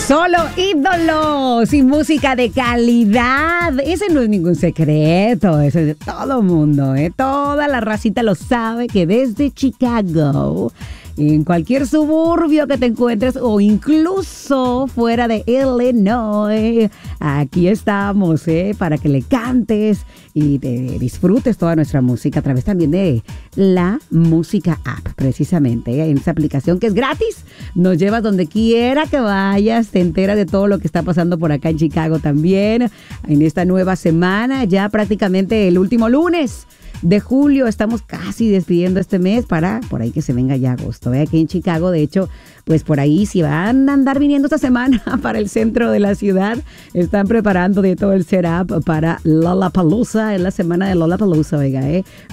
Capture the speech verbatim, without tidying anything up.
Solo ídolos y música de calidad. Ese no es ningún secreto, eso es de todo mundo, ¿eh? Toda la racita lo sabe que desde Chicago, en cualquier suburbio que te encuentres o incluso fuera de Illinois, aquí estamos, ¿eh? Para que le cantes y te disfrutes toda nuestra música a través también de la Música App, precisamente, ¿eh? En esa aplicación que es gratis, nos llevas donde quiera que vayas, te enteras de todo lo que está pasando por acá en Chicago también, en esta nueva semana, ya prácticamente el último lunes de julio, estamos casi despidiendo este mes para por ahí que se venga ya agosto, ¿eh? Aquí en Chicago, de hecho, pues por ahí si van a andar viniendo esta semana para el centro de la ciudad, están preparando de todo el setup para Lollapalooza, es la semana de Lollapalooza, oiga, ¿eh?